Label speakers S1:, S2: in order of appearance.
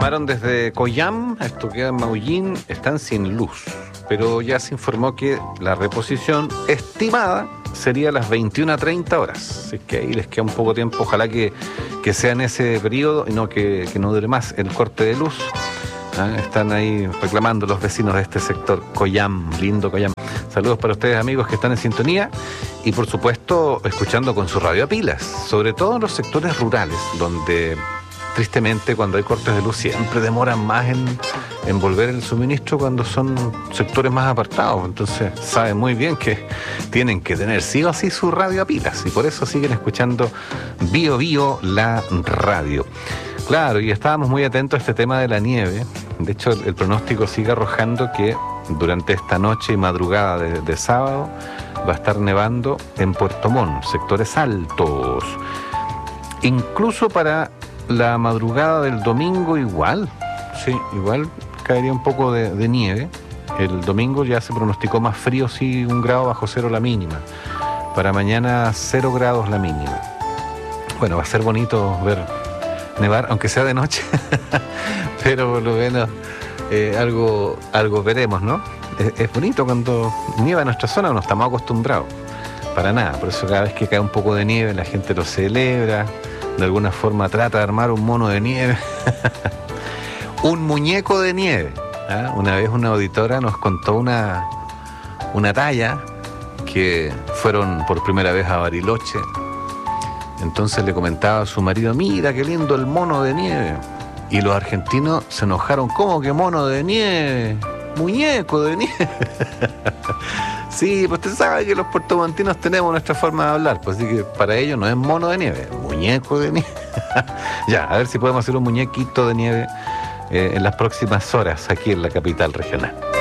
S1: llamaron desde Coyam, esto queda en Maullín, están sin luz, pero ya se informó que la reposición estimada sería a las 21:30 horas, así que ahí les queda un poco de tiempo, ojalá que sea en ese periodo y que no dure más el corte de luz. Están ahí reclamando los vecinos de este sector, Coyam, lindo Coyam. Saludos para ustedes, amigos, que están en sintonía y, por supuesto, escuchando con su radio a pilas, sobre todo en los sectores rurales, donde tristemente cuando hay cortes de luz siempre demoran más en volver el suministro cuando son sectores más apartados. Entonces saben muy bien que tienen que tener sí o sí su radio a pilas y por eso siguen escuchando Bio Bio, la radio. Claro, y estábamos muy atentos a este tema de la nieve. De hecho, el pronóstico sigue arrojando que durante esta noche y madrugada de sábado va a estar nevando en Puerto Montt, sectores altos. Incluso para la madrugada del domingo igual caería un poco de nieve. El domingo ya se pronosticó más frío, sí, 1 grado bajo cero la mínima. Para mañana 0 grados la mínima. Bueno, va a ser bonito ver nevar, aunque sea de noche, pero por lo menos algo veremos, ¿no? Es bonito cuando nieva en nuestra zona, no estamos acostumbrados, para nada. Por eso cada vez que cae un poco de nieve la gente lo celebra, de alguna forma trata de armar un mono de nieve, un muñeco de nieve. Una vez una auditora nos contó una talla que fueron por primera vez a Bariloche. Entonces le comentaba a su marido, mira qué lindo el mono de nieve. Y los argentinos se enojaron, ¿cómo que mono de nieve? Muñeco de nieve. Sí, pues usted sabe que los puertomontinos tenemos nuestra forma de hablar, pues así que para ellos no es mono de nieve, es muñeco de nieve. Ya, a ver si podemos hacer un muñequito de nieve en las próximas horas aquí en la capital regional.